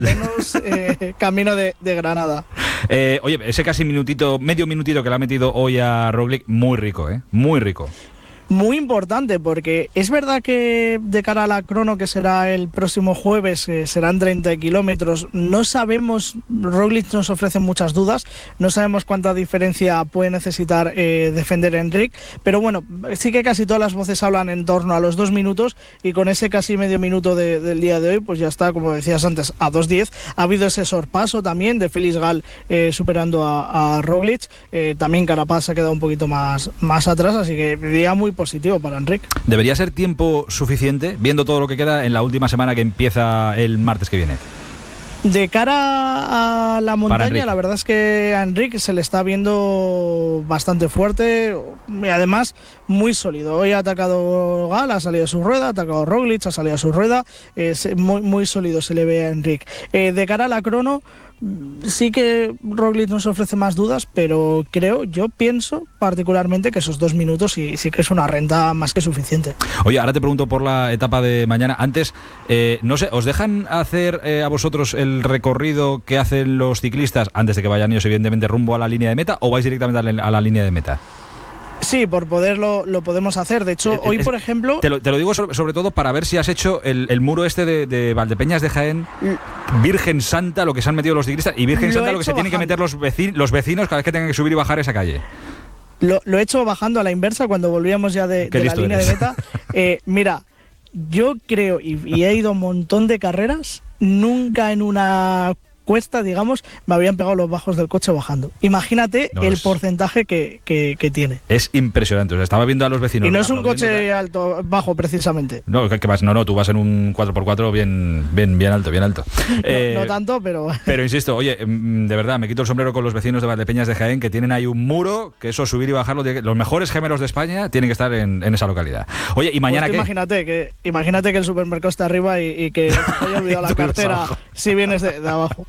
menos camino de Granada. Oye, ese casi medio minutito que le ha metido hoy a Roglic, muy rico, muy rico. Muy importante, porque es verdad que de cara a la crono, que será el próximo jueves, serán 30 kilómetros, no sabemos, Roglic nos ofrece muchas dudas, no sabemos cuánta diferencia puede necesitar defender Enric, pero bueno, sí que casi todas las voces hablan en torno a los 2 minutos, y con ese casi medio minuto del día de hoy, pues ya está, como decías antes, a 2:10. Ha habido ese sorpaso también de Félix Gal superando a Roglic, también Carapaz se ha quedado un poquito más atrás, así que día muy positivo para Enric. ¿Debería ser tiempo suficiente, viendo todo lo que queda en la última semana que empieza el martes que viene? De cara a la montaña, la verdad es que a Enric se le está viendo bastante fuerte y además muy sólido. Hoy ha atacado Gal, ha salido a su rueda, ha atacado Roglic, ha salido a su rueda, muy sólido se le ve a Enric. De cara a la crono, sí que Roglic nos ofrece más dudas, pero yo pienso particularmente que esos 2 minutos sí que es una renta más que suficiente. Oye, ahora te pregunto por la etapa de mañana. Antes, no sé, ¿os dejan hacer a vosotros el recorrido que hacen los ciclistas antes de que vayan ellos, evidentemente, rumbo a la línea de meta, o vais directamente a la línea de meta? Sí, por poderlo lo podemos hacer. De hecho, hoy, por ejemplo... Te lo digo sobre todo para ver si has hecho el muro este de Valdepeñas de Jaén, Virgen Santa, lo que se han metido los ciclistas, y Virgen Santa lo que se tienen que meter los vecinos cada vez que tengan que subir y bajar esa calle. Lo he hecho bajando a la inversa cuando volvíamos ya de la línea de meta. Mira, yo creo, y he ido a un montón de carreras, nunca en una cuesta, digamos, me habían pegado los bajos del coche bajando. Imagínate el porcentaje que tiene. Es impresionante. O sea, estaba viendo a los vecinos. Y no es un coche bajo, precisamente. No, ¿qué vas? No, tú vas en un 4x4 bien alto, bien alto. No tanto, pero... Pero insisto, oye, de verdad, me quito el sombrero con los vecinos de Valdepeñas de Jaén, que tienen ahí un muro, que eso, subir y bajarlo, los mejores gemelos de España tienen que estar en esa localidad. Oye, ¿y mañana pues qué? Imagínate que el supermercado está arriba y que se haya olvidado la cartera si vienes de abajo.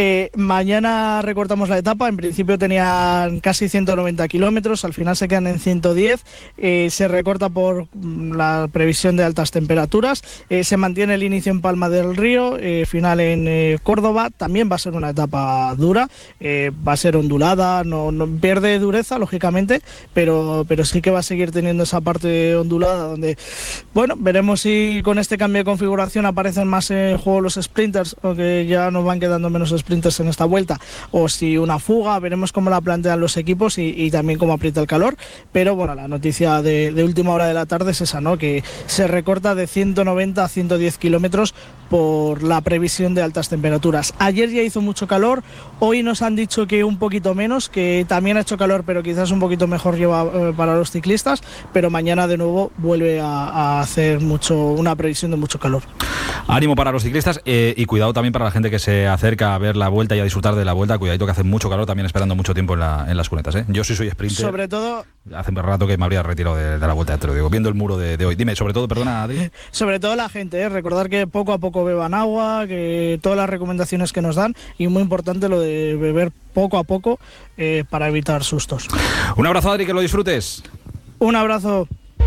Mañana recortamos la etapa. En principio tenían casi 190 kilómetros, al final se quedan en 110. Se recorta por la previsión de altas temperaturas. Se mantiene el inicio en Palma del Río, final en Córdoba. También va a ser una etapa dura, va a ser ondulada, no pierde dureza, lógicamente, pero sí que va a seguir teniendo esa parte ondulada donde, bueno, veremos si con este cambio de configuración aparecen más en juego los sprinters, o que ya nos van quedando menos sprinters en esta vuelta, o si una fuga. Veremos cómo la plantean los equipos y también cómo aprieta el calor, pero bueno, la noticia de última hora de la tarde es esa, ¿no? Que se recorta de 190 a 110 kilómetros por la previsión de altas temperaturas. Ayer ya hizo mucho calor, hoy nos han dicho que un poquito menos, que también ha hecho calor, pero quizás un poquito mejor lleva para los ciclistas, pero mañana de nuevo vuelve a hacer una previsión de mucho calor. Ánimo para los ciclistas y cuidado también para la gente que se acerca a ver la vuelta y a disfrutar de la vuelta. Cuidadito que hace mucho calor, también esperando mucho tiempo en las cunetas, ¿eh? Yo sí soy sprinter. Sobre todo... Hace un rato que me habría retirado de la vuelta, te lo digo, viendo el muro de hoy. Dime, sobre todo, perdona, Adri. Sobre todo la gente, recordar que poco a poco beban agua, que todas las recomendaciones que nos dan, y muy importante lo de beber poco a poco para evitar sustos. Un abrazo, Adri, que lo disfrutes. Un abrazo.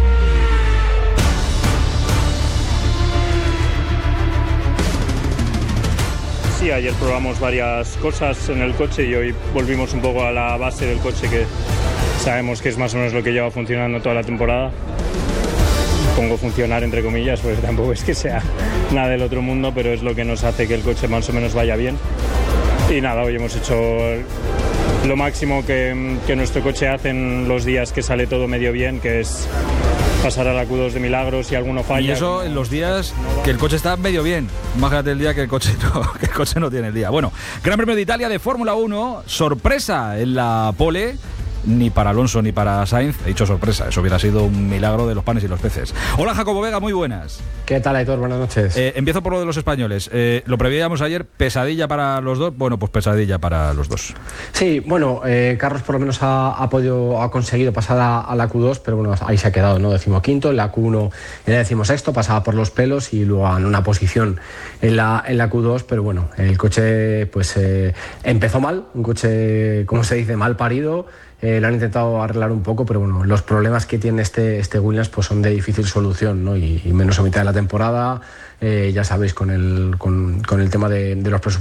Sí, ayer probamos varias cosas en el coche y hoy volvimos un poco a la base del coche, que sabemos que es más o menos lo que lleva funcionando toda la temporada. Pongo funcionar entre comillas, pues tampoco es que sea nada del otro mundo, pero es lo que nos hace que el coche más o menos vaya bien. Y nada, hoy hemos hecho lo máximo que nuestro coche hace en los días que sale todo medio bien, que es pasar a la Q2 de milagros y alguno falla. Y eso en los días que el coche está medio bien. Imagínate el día que el coche no tiene el día. Bueno, Gran Premio de Italia de Fórmula 1, sorpresa en la pole. Ni para Alonso ni para Sainz, he dicho sorpresa, eso hubiera sido un milagro de los panes y los peces. Hola, Jacobo Vega, muy buenas. ¿Qué tal, Aitor? Buenas noches. Empiezo por lo de los españoles. Lo preveíamos ayer, pesadilla para los dos. Bueno, pues pesadilla para los dos. Sí, bueno, Carlos por lo menos ha conseguido pasar a la Q2, pero bueno, ahí se ha quedado, ¿no? 15º, en la Q1 era 16º, pasaba por los pelos y luego en una posición en la Q2, pero bueno, el coche pues empezó mal, un coche, como se dice, mal parido. lo han intentado arreglar un poco, pero bueno, los problemas que tiene este Williams pues son de difícil solución, ¿no? Y menos a mitad de la temporada, ya sabéis, con el tema de los presupuestos